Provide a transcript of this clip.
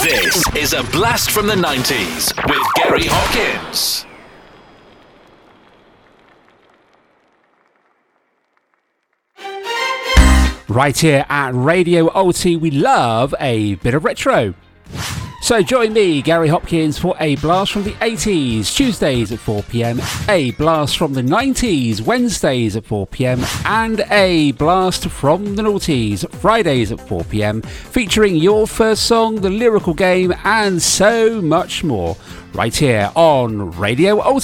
This is a blast from the 90s with Gary Hopkins. Right here at Radio OT, we love a bit of retro. So join me, Gary Hopkins, for a blast from the 80s, Tuesdays at 4pm, a blast from the 90s, Wednesdays at 4pm, and a blast from the noughties, Fridays at 4pm, featuring your first song, the lyrical game, and so much more, right here on Radio OT.